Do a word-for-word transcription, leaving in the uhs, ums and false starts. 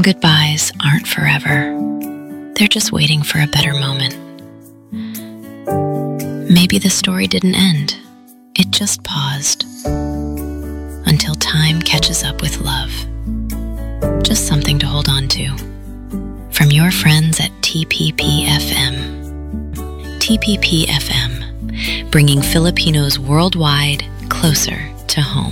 goodbyes aren't forever. They're just waiting for a better moment. Maybe the story didn't end. It just paused until time catches up with love. Just something to hold on to. From your friends at T P P F M. T P P F M, bringing Filipinos worldwide closer to home.